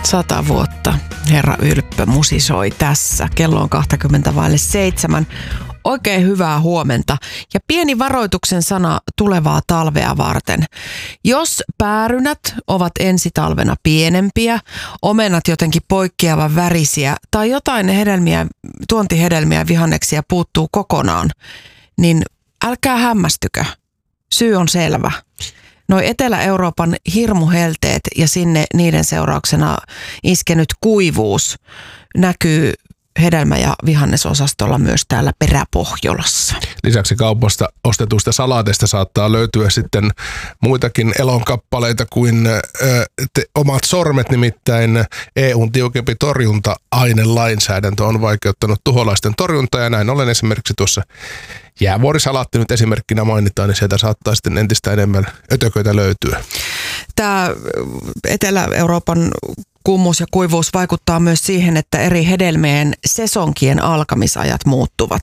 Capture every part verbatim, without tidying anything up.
Sata vuotta herra Ylppö musisoi tässä. Kello on kaksikymmentä vaille seitsemän. Oikein hyvää huomenta ja pieni varoituksen sana tulevaa talvea varten. Jos päärynät ovat ensi talvena pienempiä, omenat jotenkin poikkeavan värisiä tai jotain hedelmiä, tuontihedelmiä vihanneksia puuttuu kokonaan, niin älkää hämmästykö. Syy on selvä. Noi Etelä-Euroopan hirmuhelteet ja sinne niiden seurauksena iskenyt kuivuus näkyy hedelmä- ja vihannesosastolla myös täällä Peräpohjolassa. Lisäksi kaupasta ostetuista salaateista saattaa löytyä sitten muitakin elonkappaleita kuin ö, te, omat sormet, nimittäin E U:n tiukempi torjunta-ainelainsäädäntö on vaikeuttanut tuholaisten torjuntaa ja näin ollen esimerkiksi tuossa jäävuorisalaatti nyt esimerkkinä mainitaan, niin sieltä saattaa sitten entistä enemmän ötököitä löytyä. Tämä Etelä-Euroopan kuumuus ja kuivuus vaikuttaa myös siihen, että eri hedelmien sesonkien alkamisajat muuttuvat.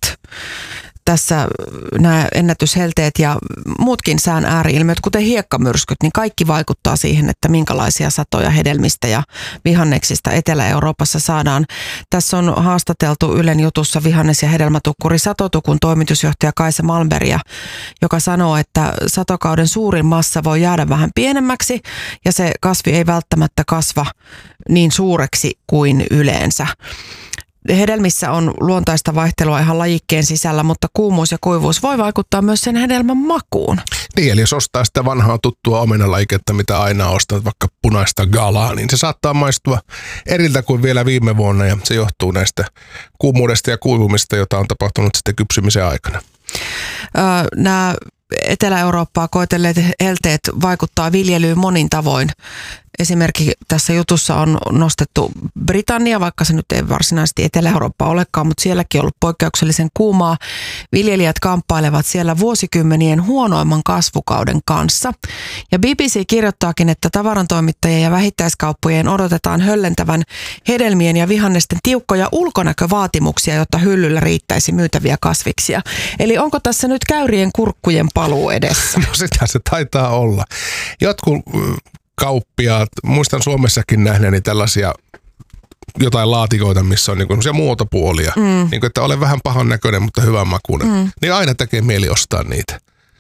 Tässä nämä ennätyshelteet ja muutkin sään ääriilmiöt, kuten hiekkamyrskyt, niin kaikki vaikuttaa siihen, että minkälaisia satoja hedelmistä ja vihanneksista Etelä-Euroopassa saadaan. Tässä on haastateltu Ylen jutussa vihannes- ja hedelmätukkuri Satotukun toimitusjohtaja Kaisa Malmbergia, joka sanoo, että satokauden suurin massa voi jäädä vähän pienemmäksi ja se kasvi ei välttämättä kasva niin suureksi kuin yleensä. Hedelmissä on luontaista vaihtelua ihan lajikkeen sisällä, mutta kuumuus ja kuivuus voi vaikuttaa myös sen hedelmän makuun. Niin, eli jos ostaa sitä vanhaa tuttua omenalajiketta, mitä aina ostat, vaikka punaista galaa, niin se saattaa maistua eriltä kuin vielä viime vuonna ja se johtuu näistä kuumuudesta ja kuivumista, jota on tapahtunut sitten kypsymisen aikana. Öö, nämä Etelä-Eurooppaa koetelleet helteet vaikuttaa viljelyyn monin tavoin. Esimerkiksi tässä jutussa on nostettu Britannia, vaikka se nyt ei varsinaisesti Etelä-Eurooppa olekaan, mutta sielläkin on ollut poikkeuksellisen kuumaa. Viljelijät kamppailevat siellä vuosikymmenien huonoimman kasvukauden kanssa. Ja B B C kirjoittaakin, että tavarantoimittajien ja vähittäiskauppojen odotetaan höllentävän hedelmien ja vihannesten tiukkoja ulkonäkövaatimuksia, jotta hyllyllä riittäisi myytäviä kasviksia. Eli onko tässä nyt käyrien kurkkujen paluu edessä? No sitä se taitaa olla. Jotkut kauppiaat, muistan Suomessakin nähneeni tällaisia jotain laatikoita, missä on niinku semmoisia muotopuolia, mm. niinku, että olen vähän pahan näköinen, mutta hyvän makuinen, mm. niin aina tekee mieli ostaa niitä.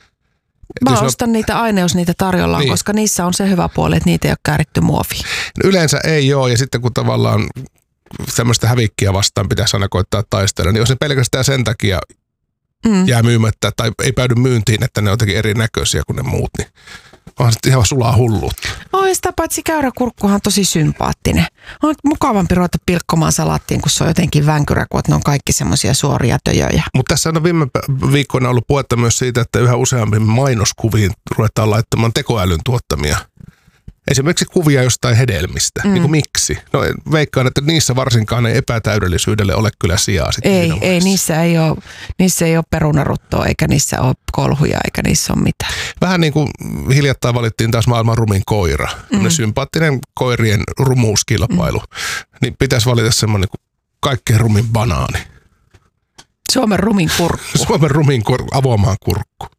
Et Mä ostan on... niitä aina, jos niitä tarjolla niin. Koska niissä on se hyvä puoli, että niitä ei ole kääritty muoviin. No yleensä ei ole, ja sitten kun tavallaan tämmöistä hävikkiä vastaan pitäisi aina koittaa taistella, niin jos ne pelkästään sen takia mm. jää myymättä tai ei päädy myyntiin, että ne on jotenkin erinäköisiä kuin ne muut, niin on sitten ihan sulaa hulluutta. Oh, ja sitä paitsi käyräkurkkuhan on tosi sympaattinen. On mukavampi ruveta pilkkomaan salaattiin, kun se on jotenkin vänkyrä, kun ne on kaikki semmoisia suoria töjöjä. Mutta tässä on viime viikkoina ollut puhetta myös siitä, että yhä useammin mainoskuviin ruvetaan laittamaan tekoälyn tuottamia. Esimerkiksi kuvia jostain hedelmistä. Mm. Niin kuin miksi? No veikkaan, että niissä varsinkaan ei epätäydellisyydelle ole kyllä sijaa. Ei, ei niissä ei ole, niissä ei ole perunaruttoa, eikä niissä ole kolhuja, eikä niissä ole mitään. Vähän niin kuin hiljattain valittiin taas maailman rumin koira. Mm. Sympaattinen koirien rumuuskilpailu. Mm. Niin pitäisi valita semmoinen kuin kaikkein rumin banaani. Suomen rumin kurkku. Suomen rumin kur- avomaan kurkku.